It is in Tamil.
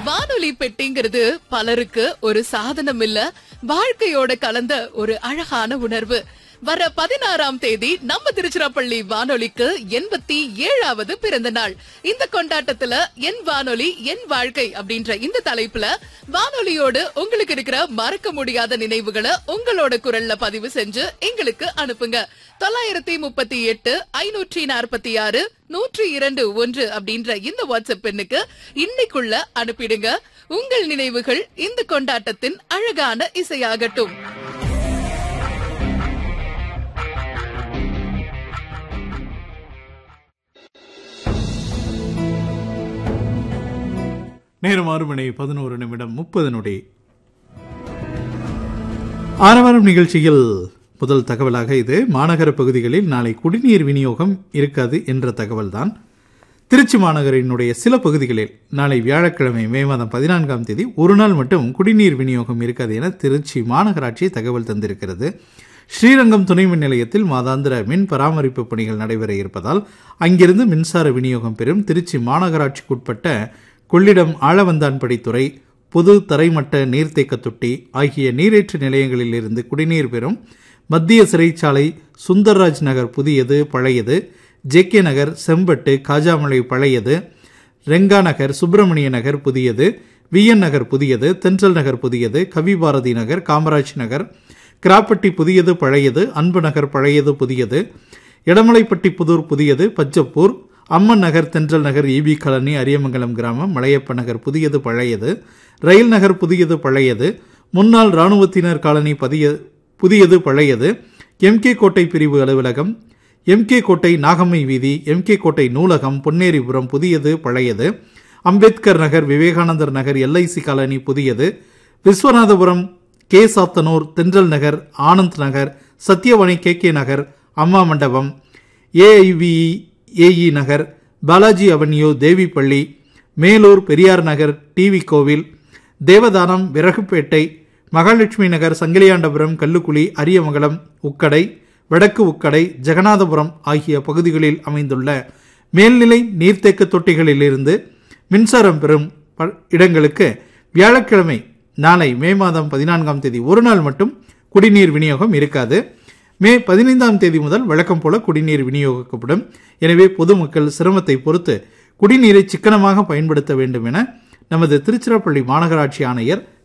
வானொலி பெட்டிங்கிறது பலருக்கு ஒரு சாதனம் இல்ல, வாழ்க்கையோட கலந்த ஒரு அழகான உணர்வு. வர 16ஆம் தேதி நம்ம திருச்சிராப்பள்ளி வானொலிக்கு 87வது பிறந்த நாள். இந்த கொண்டாட்டத்துல என் வானொலி என் வாழ்க்கை அப்படின்ற இந்த தலைப்புல வானொலியோடு உங்களுக்கு இருக்கிற மறக்க முடியாத நினைவுகளை உங்களோட குரல்ல பதிவு செஞ்சு எங்களுக்கு அனுப்புங்க. 938 546 102 அப்படின்ற இந்த வாட்ஸ்அப் எண்ணுக்கு இன்னைக்குள்ள அனுப்பிடுங்க. உங்கள் நினைவுகள் இந்த கொண்டாட்டத்தின் அழகான இசையாகட்டும். நேரம் 6:11 ஆரவாரம் நிகழ்ச்சியில் முதல் தகவலாக இது மாநகர பகுதிகளில் நாளை குடிநீர் விநியோகம் இருக்காது என்ற தகவல் தான். திருச்சி மாநகரினுடைய சில பகுதிகளில் நாளை வியாழக்கிழமை மே மாதம் 14ஆம் தேதி ஒரு நாள் மட்டும் குடிநீர் விநியோகம் இருக்காது என திருச்சி மாநகராட்சி தகவல் தந்திருக்கிறது. ஸ்ரீரங்கம் துணை மின் நிலையத்தில் மாதாந்திர மின் பராமரிப்பு பணிகள் நடைபெற இருப்பதால் அங்கிருந்து மின்சார விநியோகம் பெறும் திருச்சி மாநகராட்சிக்குட்பட்ட கொள்ளிடம் ஆழவந்தான்படித்துறை பொது தரைமட்ட நீர்த்தேக்க தொட்டி ஆகிய நீரேற்று நிலையங்களில் இருந்து குடிநீர் பெறும் மத்திய சிறைச்சாலை, சுந்தர்ராஜ் நகர் புதியது பழையது, ஜேகே நகர், செம்பட்டு, காஜாமலை பழையது, ரெங்கா நகர், சுப்பிரமணிய நகர் புதியது, விஎன் நகர் புதியது, தென்றல் நகர் புதியது, கவிபாரதி நகர், காமராஜ் நகர், கிராப்பட்டி புதியது பழையது, அன்பு நகர் பழையது புதியது, எடமலைப்பட்டி புதூர் புதியது, பச்சப்பூர், அம்மன் நகர், தென்றல் நகர், ஈபி காலனி, அரியமங்கலம் கிராமம், மலையப்ப நகர் புதியது பழையது, ரயில் நகர் புதியது பழையது, முன்னாள் இராணுவத்தினர் காலனி புதியது பழையது, எம்கே கோட்டை பிரிவு அலுவலகம், எம்கே கோட்டை நாகம்மை வீதி, எம்கே கோட்டை நூலகம், பொன்னேரிபுரம் புதியது பழையது, அம்பேத்கர் நகர், விவேகானந்தர் நகர், எல்ஐசி காலனி புதியது, விஸ்வநாதபுரம், கே சாத்தனூர், தென்றல் நகர், ஆனந்த் நகர், சத்தியவாணி கே நகர், அம்மா மண்டபம், ஏஐவிஇ நகர், பாலாஜி அவென்யூ, தேவிப்பள்ளி, மேலூர், பெரியார் நகர், டிவி கோவில், தேவதானம், விறகுப்பேட்டை, மகாலட்சுமி நகர், சங்கிலியாண்டபுரம், கல்லுக்குழி, அரியமங்கலம், உக்கடை, வடக்கு உக்கடை, ஜெகநாதபுரம் ஆகிய பகுதிகளில் அமைந்துள்ள மேல்நிலை நீர்த்தேக்க தொட்டிகளிலிருந்து மின்சாரம் பெறும் இடங்களுக்கு வியாழக்கிழமை நாளை மே மாதம் 14ஆம் தேதி ஒரு நாள் மட்டும் குடிநீர் விநியோகம் இருக்காது. மே 15ஆம் தேதி முதல் வழக்கம் போல குடிநீர் விநியோகிக்கப்படும். எனவே பொதுமக்கள் சிரமத்தை பொறுத்து குடிநீரை சிக்கனமாக பயன்படுத்த வேண்டும் என நமது திருச்சிராப்பள்ளி மாநகராட்சி ஆணையர்